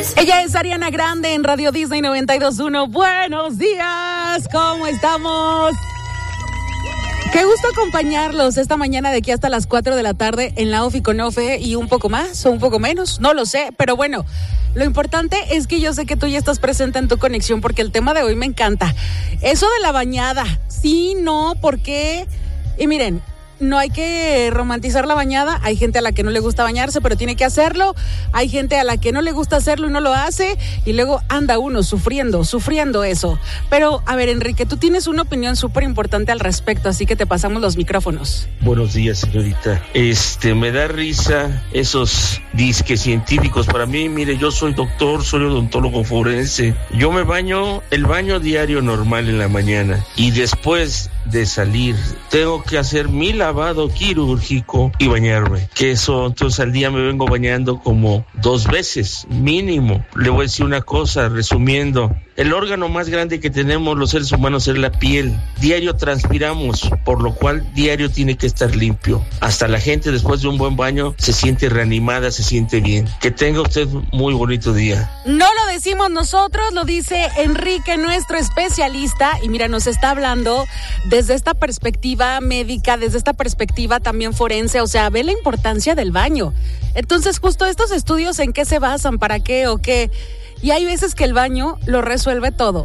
Ella es Ariana Grande en Radio Disney 92.1. Buenos días, ¿cómo estamos? Qué gusto acompañarlos esta mañana de aquí hasta las 4 de la tarde en la OFI con Ofe y un poco más o un poco menos, no lo sé, pero bueno, lo importante es que yo sé que tú ya estás presente en tu conexión porque el tema de hoy me encanta. Eso de la bañada, sí, no, ¿por qué? Y miren, no hay que romantizar la bañada. Hay gente a la que no le gusta bañarse, pero tiene que hacerlo. Hay gente a la que no le gusta hacerlo y no lo hace. Y luego anda uno sufriendo eso. Pero, a ver, Enrique, tú tienes una opinión súper importante al respecto, así que te pasamos los micrófonos. Buenos días, señorita. Me da risa esos disques científicos. Para mí, mire, yo soy doctor, soy odontólogo forense. Yo me baño el baño diario normal en la mañana. Y después de salir, tengo que hacer mi lavado quirúrgico y bañarme, que eso, entonces al día me vengo bañando como 2 veces mínimo. Le voy a decir una cosa, resumiendo, el órgano más grande que tenemos los seres humanos es la piel. Diario transpiramos, por lo cual diario tiene que estar limpio. Hasta la gente después de un buen baño se siente reanimada, se siente bien. Que tenga usted muy bonito día. No lo decimos nosotros, lo dice Enrique, nuestro especialista, y mira, nos está hablando desde esta perspectiva médica, desde esta perspectiva también forense, o sea, ve la importancia del baño. Entonces, justo estos estudios, ¿en qué se basan? ¿Para qué o qué? Y hay veces que el baño lo resuelve todo.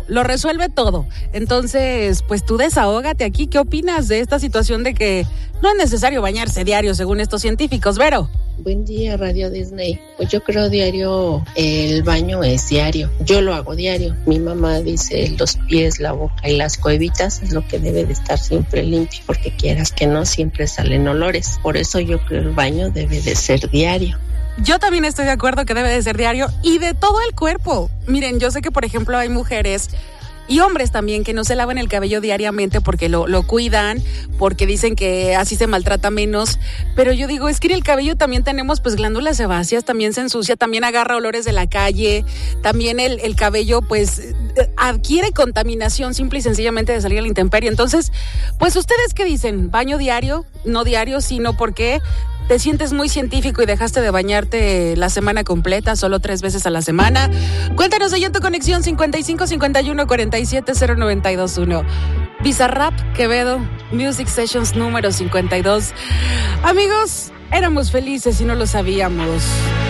Entonces, pues tú desahógate aquí. ¿Qué opinas de esta situación de que no es necesario bañarse diario según estos científicos, Vero? Buen día, Radio Disney. Pues yo creo diario, el baño es diario. Yo lo hago diario. Mi mamá dice los pies, la boca y las coevitas es lo que debe de estar siempre limpio, porque quieras que no, siempre salen olores. Por eso yo creo el baño debe de ser diario. Yo también estoy de acuerdo que debe de ser diario y de todo el cuerpo. Miren, yo sé que, por ejemplo, hay mujeres y hombres también que no se lavan el cabello diariamente porque lo cuidan, porque dicen que así se maltrata menos. Pero yo digo, es que en el cabello también tenemos pues glándulas sebáceas, también se ensucia, también agarra olores de la calle, también el cabello pues adquiere contaminación simple y sencillamente de salir a la intemperie. Entonces, pues ustedes qué dicen, ¿baño diario? No diario, sino porque te sientes muy científico y dejaste de bañarte la semana completa, solo 3 veces a la semana. Cuéntanos ahí en tu conexión 55 51 47 0921. Bizarrap Quevedo, Music Sessions número 52. Amigos, éramos felices y no lo sabíamos.